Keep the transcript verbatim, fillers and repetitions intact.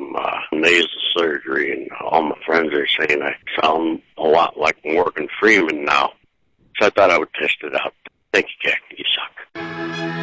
some uh, nasal surgery, and all my friends are saying I sound a lot like Morgan Freeman now. So I thought I would test it out. Thank you, Jack.